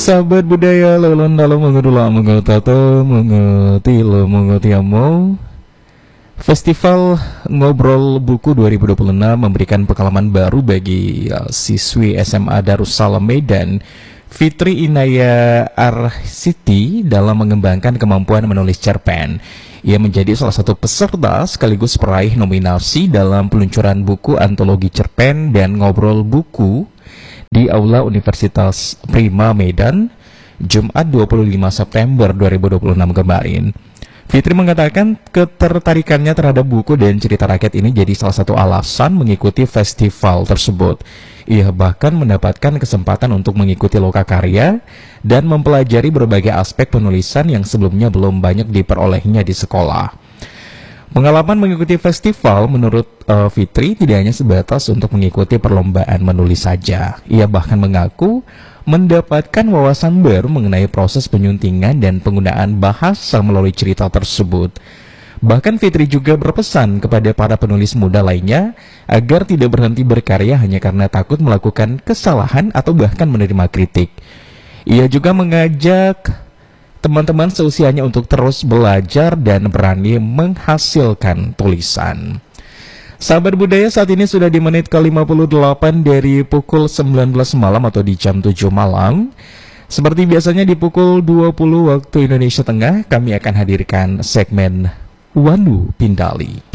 Sahabat budaya lelon dalam mengedulah mengetata mengerti lo mengetiamo. Festival Ngobrol Buku 2026 memberikan pengalaman baru bagi siswi SMA Darussalam Medan Fitri Inaya Arsiti dalam mengembangkan kemampuan menulis cerpen. Ia menjadi salah satu peserta sekaligus peraih nominasi dalam peluncuran buku antologi cerpen dan ngobrol buku di Aula Universitas Prima Medan, Jumat 25 September 2026 kemarin. Fitri mengatakan ketertarikannya terhadap buku dan cerita rakyat ini jadi salah satu alasan mengikuti festival tersebut. Ia bahkan mendapatkan kesempatan untuk mengikuti lokakarya dan mempelajari berbagai aspek penulisan yang sebelumnya belum banyak diperolehnya di sekolah. Pengalaman mengikuti festival menurut Fitri tidak hanya sebatas untuk mengikuti perlombaan menulis saja. Ia bahkan mengaku mendapatkan wawasan baru mengenai proses penyuntingan dan penggunaan bahasa melalui cerita tersebut. Bahkan Fitri juga berpesan kepada para penulis muda lainnya agar tidak berhenti berkarya hanya karena takut melakukan kesalahan atau bahkan menerima kritik. Ia juga mengajak teman-teman seusianya untuk terus belajar dan berani menghasilkan tulisan. Sahabat budaya, saat ini sudah di menit ke-58 dari pukul 19 malam atau di jam 7 malam. Seperti biasanya di pukul 20 waktu Indonesia Tengah, kami akan hadirkan segmen Wanu Pindali.